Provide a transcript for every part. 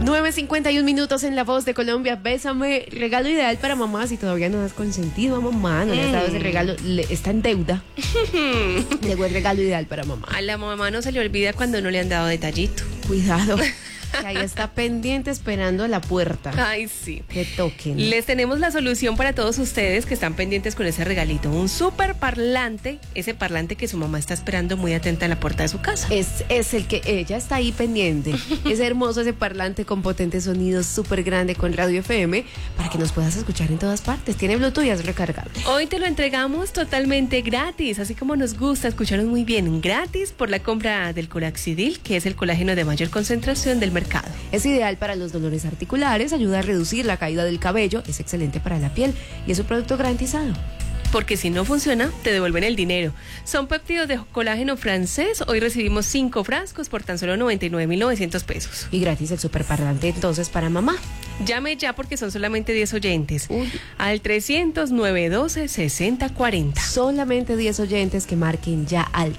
9:51 minutos en La Voz de Colombia. Bésame, regalo ideal para mamá. Si todavía no has consentido a mamá, no le has dado ese regalo, está en deuda. Llegó el regalo ideal para mamá. A la mamá no se le olvida cuando no le han dado detallito. Cuidado, que ahí está pendiente esperando a la puerta. Ay, sí. Que toquen. Les tenemos la solución para todos ustedes que están pendientes con ese regalito. Un super parlante, ese parlante que su mamá está esperando muy atenta en la puerta de su casa. Es el que ella está ahí pendiente. Es hermoso ese parlante con potente sonido súper grande con radio FM para que nos puedas escuchar en todas partes. Tiene Bluetooth y es recargable. Hoy te lo entregamos totalmente gratis, así como nos gusta, escucharon muy bien, gratis por la compra del Colaxidil, que es el colágeno de mayor concentración del mercado. Es ideal para los dolores articulares, ayuda a reducir la caída del cabello, es excelente para la piel y es un producto garantizado. Porque si no funciona, te devuelven el dinero. Son péptidos de colágeno francés. Hoy recibimos 5 frascos por tan solo 99.900 pesos. Y gratis el superparlante entonces para mamá. Llame ya porque son solamente 10 oyentes. Uy. Al 300-912-6040. Solamente 10 oyentes que marquen ya al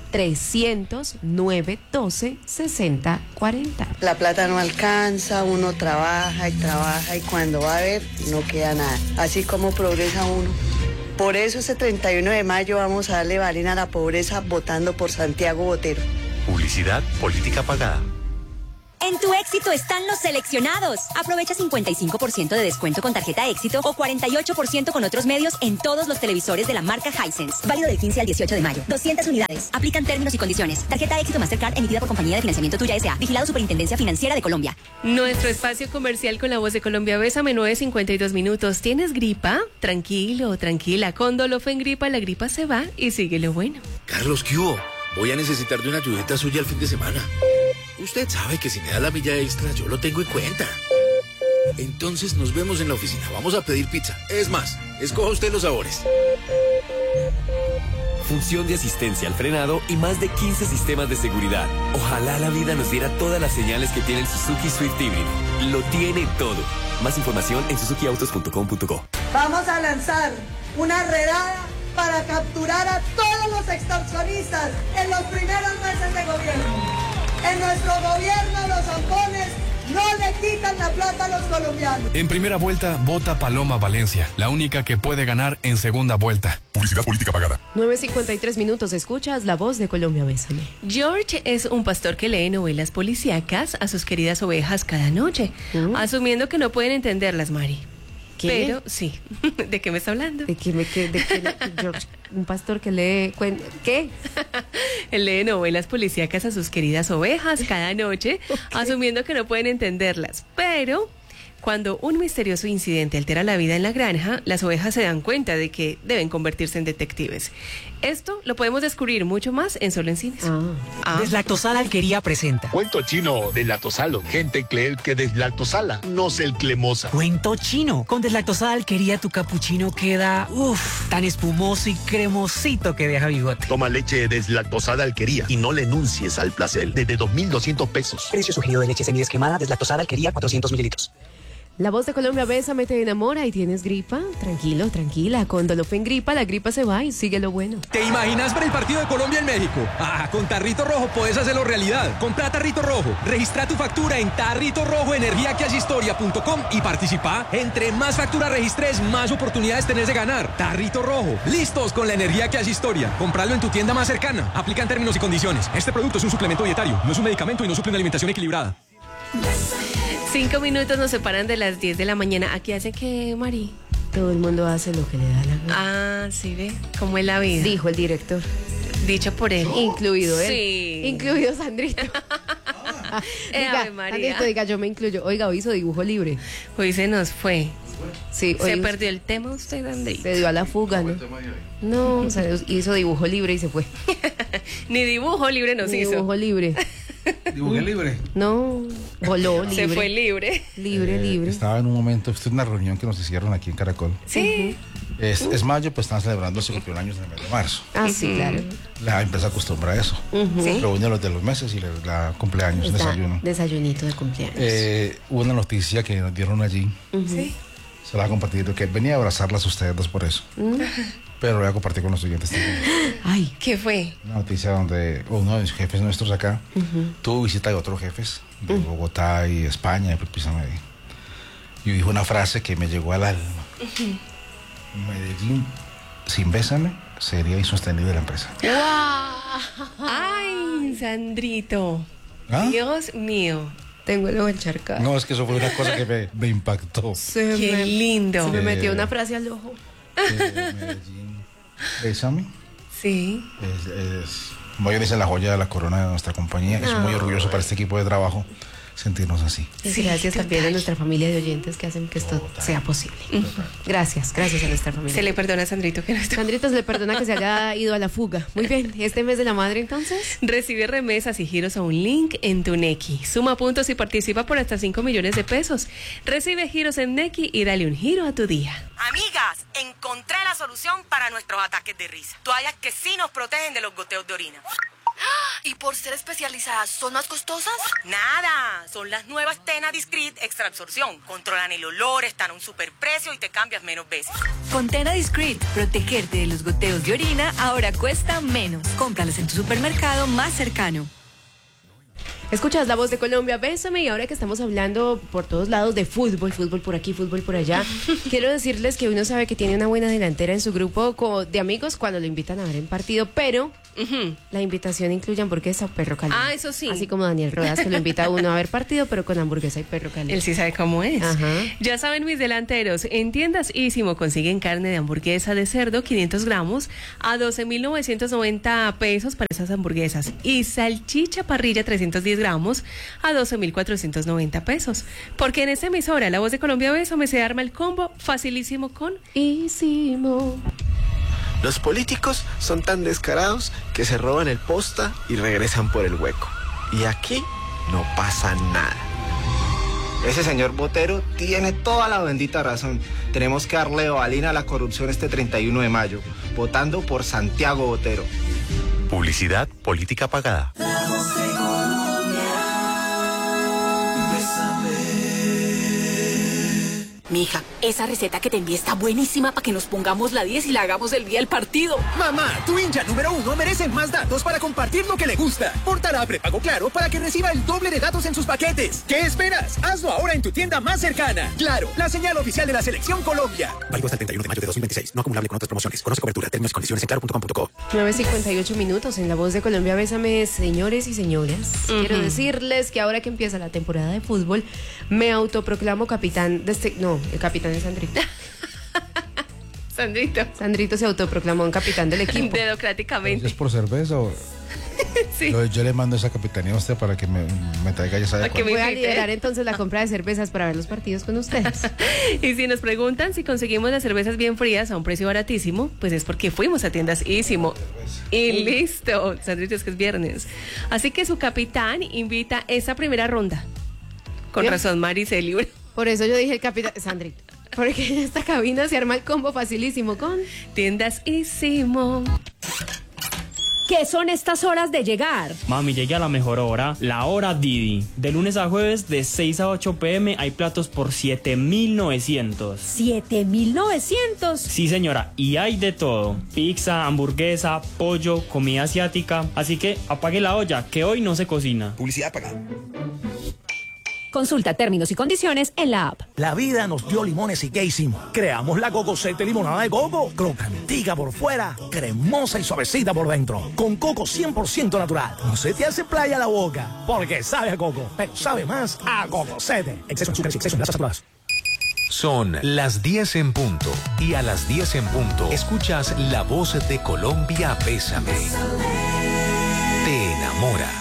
300-912-6040. La plata no alcanza, uno trabaja y cuando va a ver no queda nada. Así como progresa uno. Por eso ese 31 de mayo vamos a darle balín a la pobreza votando por Santiago Botero. Publicidad, política pagada. En Tu Éxito están los seleccionados. Aprovecha 55% de descuento con tarjeta Éxito o 48% con otros medios en todos los televisores de la marca Hisense. Válido del 15 al 18 de mayo. 200 unidades. Aplican términos y condiciones. Tarjeta Éxito Mastercard emitida por Compañía de Financiamiento Tuya S.A. Vigilado Superintendencia Financiera de Colombia. Nuestro espacio comercial con La Voz de Colombia. Bésame, 9:52 minutos. ¿Tienes gripa? Tranquilo, tranquila. Con Dolofen Gripa, la gripa se va y sigue lo bueno. Carlos, ¿qué hubo? Voy a necesitar de una ayudita suya el fin de semana. Usted sabe que si me da la milla extra, yo lo tengo en cuenta. Entonces nos vemos en la oficina. Vamos a pedir pizza. Es más, escoja usted los sabores. Función de asistencia al frenado y más de 15 sistemas de seguridad. Ojalá la vida nos diera todas las señales que tiene el Suzuki Swift híbrido. Lo tiene todo. Más información en suzukiautos.com.co. Vamos a lanzar una redada para capturar a todos los extorsionistas en los primeros meses de gobierno. En nuestro gobierno los zampones no le quitan la plata a los colombianos. En primera vuelta, vota Paloma Valencia, la única que puede ganar en segunda vuelta. Publicidad, política pagada. 9:53 minutos, escuchas La Voz de Colombia, bésame. George es un pastor que lee novelas policíacas a sus queridas ovejas cada noche, asumiendo que no pueden entenderlas, Mari. ¿Qué? Pero sí, ¿de qué me está hablando? ¿De qué George, un pastor que lee qué? Él lee novelas policíacas a sus queridas ovejas cada noche, asumiendo que no pueden entenderlas. Pero cuando un misterioso incidente altera la vida en la granja, las ovejas se dan cuenta de que deben convertirse en detectives. Esto lo podemos descubrir mucho más en Solo en Cines. Deslactosada Alquería presenta. Cuento chino, deslactosalo. Gente cree que deslactosala, no se el cremosa. Cuento chino. Con Deslactosada Alquería tu capuchino queda, tan espumoso y cremosito que deja bigote. Toma leche deslactosada Alquería y no le enuncies al placer. Desde 2.200 pesos. Precio sugerido de leche semidesquemada Deslactosada Alquería 400 mililitros. La Voz de Colombia, bésame, te enamora y tienes gripa. Tranquilo, tranquila. Con Dolofen Gripa, la gripa se va y sigue lo bueno. ¿Te imaginas ver el partido de Colombia en México? Con Tarrito Rojo podés hacerlo realidad. Compra Tarrito Rojo, registra tu factura en Tarrito Rojo energiaquehacehistoria.com y participa. Entre más facturas registres, más oportunidades tenés de ganar. Tarrito Rojo, listos con la energía que hace historia. Compralo en tu tienda más cercana. Aplican términos y condiciones. Este producto es un suplemento dietario, no es un medicamento y no suple una alimentación equilibrada. 5 minutos nos separan de las 10 de la mañana. ¿Aquí hace qué, Mari? Todo el mundo hace lo que le da la gana. Ah, sí, ve. ¿Cómo es la vida? Dijo el director. Dicho por él. Incluido él. Sí. Incluido Sandrito. Diga, Ave María. Sandrito, diga, yo me incluyo. Oiga, hoy hizo dibujo libre. Hoy se nos fue. Sí, Se perdió el tema usted, Andrés. Se dio a la fuga, ¿no? No, o sea, hizo dibujo libre y se fue. Ni dibujo libre nos hizo. Dibujo libre. ¿Dibujé libre? No, voló libre. Se fue libre. Libre. Estaba en un momento, esto es una reunión que nos hicieron aquí en Caracol. Sí. Es mayo, pues están celebrando su cumpleaños en el mes de marzo. Ah, sí, claro. La empresa acostumbra a eso. Sí. Reúne los de los meses y les da cumpleaños, desayuno. Desayunito de cumpleaños. Hubo una noticia que nos dieron allí. Sí. Se la va a compartir, que venía a abrazarlas a ustedes dos por eso. pero lo voy a compartir con los oyentes también. Ay, ¿qué fue? Una noticia donde uno de los jefes nuestros acá tuvo visita de otros jefes de Bogotá y España, y dijo una frase que me llegó al alma. Medellín sin Bésame sería insostenible la empresa. ¡Wow! ¡Ay, Sandrito! ¿Ah? Dios mío. Tengo el ojo encharcado. No, es que eso fue una cosa que me impactó. Qué lindo. Se me metió una frase al ojo. Medellín, Bésame. Sí. Como yo dice, la joya de la corona de nuestra compañía. Es muy orgulloso para este equipo de trabajo sentirnos así. Y gracias también a nuestra familia de oyentes que hacen que esto sea posible. Gracias a nuestra familia. Se le perdona a Sandrito que no está. Sandrito se le perdona que se haya ido a la fuga. Muy bien, este mes de la madre entonces. Recibe remesas y giros a un link en tu Nequi. Suma puntos y participa por hasta 5 millones de pesos. Recibe giros en Nequi y dale un giro a tu día. Amigas, encontré la solución para nuestros ataques de risa. Toallas que sí nos protegen de los goteos de orina. ¿Y por ser especializadas, son más costosas? Nada, son las nuevas Tena Discreet Extra Absorción. Controlan el olor, están a un superprecio y te cambias menos veces. Con Tena Discreet, protegerte de los goteos de orina ahora cuesta menos. Cómpralas en tu supermercado más cercano. Escuchas La Voz de Colombia, Bésame, y ahora que estamos hablando por todos lados de fútbol por aquí, fútbol por allá, quiero decirles que uno sabe que tiene una buena delantera en su grupo de amigos cuando lo invitan a ver en partido, pero la invitación incluye hamburguesa o perro caliente. Ah, eso sí. Así como Daniel Rodas, que lo invita a uno a ver partido, pero con hamburguesa y perro caliente. Él sí sabe cómo es. Ajá. Ya saben mis delanteros, en tiendas Ísimo consiguen carne de hamburguesa de cerdo 500 gramos a 12.990 pesos para esas hamburguesas y salchicha parrilla 310 gramos a 12.490 pesos. Porque en esta emisora, La Voz de Colombia, Bésame, se arma el combo facilísimo con Ísimo. Los políticos son tan descarados que se roban el posta y regresan por el hueco. Y aquí no pasa nada. Ese señor Botero tiene toda la bendita razón. Tenemos que darle balina a la corrupción este 31 de mayo, votando por Santiago Botero. Publicidad política pagada. Mija, esa receta que te envié está buenísima para que nos pongamos la 10 y la hagamos el día del partido. Mamá, tu hincha número 1 merece más datos para compartir lo que le gusta. Pórtala a prepago Claro para que reciba el doble de datos en sus paquetes. ¿Qué esperas? Hazlo ahora en tu tienda más cercana. Claro, la señal oficial de la Selección Colombia. Válido hasta el 31 de mayo de 2026. No acumulable con otras promociones. Conoce cobertura, términos y condiciones en claro.com.co. 9:58 minutos en La Voz de Colombia, Bésame, señores y señoras. Quiero decirles que ahora que empieza la temporada de fútbol, me autoproclamo capitán de el capitán es Sandrito. Sandrito se autoproclamó un capitán del equipo. Democráticamente. ¿Es por cerveza o...? Sí. Yo le mando esa capitanía a usted para que me traiga, ya sabe. Voy a liderar entonces la compra de cervezas para ver los partidos con ustedes. Y si nos preguntan si conseguimos las cervezas bien frías a un precio baratísimo, pues es porque fuimos a tiendas Ísimo. Y listo, Sandrito, es que es viernes. Así que su capitán invita esa primera ronda. Con razón, Mariceli. Por eso yo dije el capitán Sandrito. Porque en esta cabina se arma el combo facilísimo con tiendas Ísimo. ¿Qué son estas horas de llegar? Mami, llegué a la mejor hora, la hora Didi. De lunes a jueves, de 6 a 8 p.m. hay platos por 7.900. ¿7.900? Sí, señora, y hay de todo. Pizza, hamburguesa, pollo, comida asiática. Así que apague la olla, que hoy no se cocina. Publicidad pagada. Consulta términos y condiciones en la app. La vida nos dio limones y ¿qué hicimos? Creamos la Gogo Sete limonada de Gogo. Crocantica por fuera, cremosa y suavecita por dentro. Con coco 100% natural. No se te hace playa la boca, porque sabe a coco, pero sabe más a Gogo Sete. Exceso en azúcar y exceso en grasas saturadas. Son las 10 en punto. Y a las 10 en punto escuchas La Voz de Colombia, Bésame. Te enamora.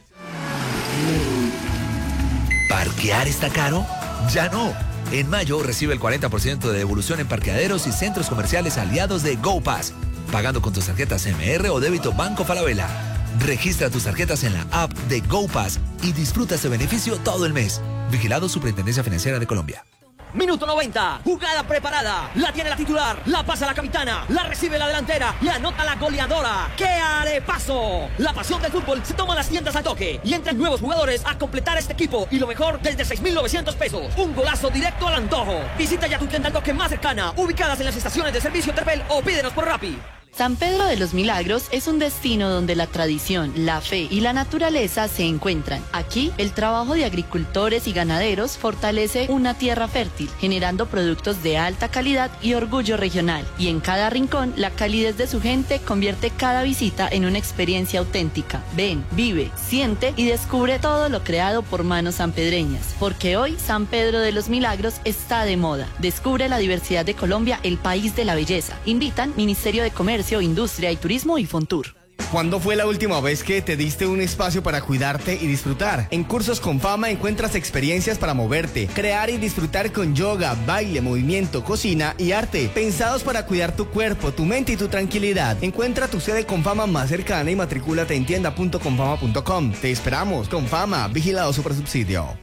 ¿Parquear está caro? Ya no. En mayo recibe el 40% de devolución en parqueaderos y centros comerciales aliados de GoPass, pagando con tus tarjetas MR o débito Banco Falabella. Registra tus tarjetas en la app de GoPass y disfruta este beneficio todo el mes. Vigilado Superintendencia Financiera de Colombia. Minuto 90. Jugada preparada. La tiene la titular. La pasa la capitana. La recibe la delantera. Y anota la goleadora. ¡Qué arepaso! La pasión del fútbol se toma las tiendas al toque. Y entran nuevos jugadores a completar este equipo. Y lo mejor, desde 6.900 pesos. Un golazo directo al antojo. Visita ya tu tienda al toque más cercana. Ubicadas en las estaciones de servicio Terpel o pídenos por Rappi. San Pedro de los Milagros es un destino donde la tradición, la fe y la naturaleza se encuentran. Aquí, el trabajo de agricultores y ganaderos fortalece una tierra fértil, generando productos de alta calidad y orgullo regional. Y en cada rincón, la calidez de su gente convierte cada visita en una experiencia auténtica. Ven, vive, siente y descubre todo lo creado por manos sanpedreñas. Porque hoy, San Pedro de los Milagros está de moda. Descubre la diversidad de Colombia, el país de la belleza. Invitan Ministerio de Comercio, Industria y Turismo y Fontur. ¿Cuándo fue la última vez que te diste un espacio para cuidarte y disfrutar? En Cursos con Fama encuentras experiencias para moverte, crear y disfrutar con yoga, baile, movimiento, cocina y arte, pensados para cuidar tu cuerpo, tu mente y tu tranquilidad. Encuentra tu sede Confama más cercana y matricúlate en tienda.confama.com. Te esperamos. Confama, vigilado Supersubsidio.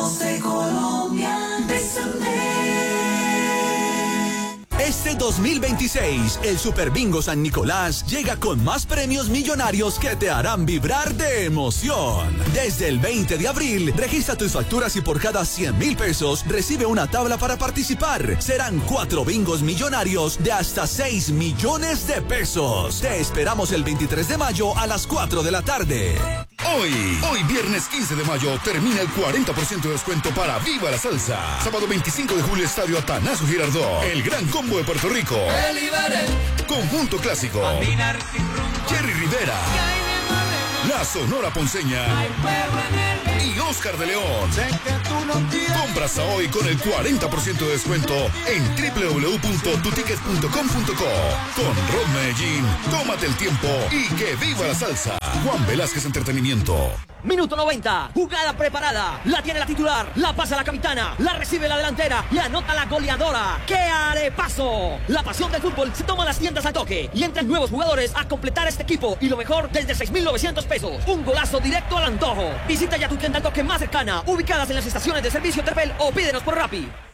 Este 2026, el Super Bingo San Nicolás llega con más premios millonarios que te harán vibrar de emoción. Desde el 20 de abril, registra tus facturas y por cada 100,000 pesos recibe una tabla para participar. Serán 4 bingos millonarios de hasta 6 millones de pesos. Te esperamos el 23 de mayo a las 4 de la tarde. Hoy viernes 15 de mayo termina el 40% de descuento para Viva la Salsa. Sábado 25 de julio, Estadio Atanasio Girardot. El gran combo de Puerto Rico. Conjunto Clásico. Jerry Rivera. La Sonora Ponceña. Y Oscar de León. Compras a hoy con el 40% de descuento en www.tutickets.com.co. Con Rod Medellín, tómate el tiempo y que viva la salsa. Juan Velázquez Entretenimiento. Minuto 90. Jugada preparada. La tiene la titular. La pasa la capitana. La recibe la delantera. Y anota la goleadora. ¡Qué arepaso! La pasión del fútbol se toma las tiendas al toque. Y entran nuevos jugadores a completar este equipo. Y lo mejor, desde 6.900 pesos. Un golazo directo al antojo. Visita ya tu tienda al toque más cercana. Ubicadas en las estaciones de servicio Terpel o pídenos por Rappi.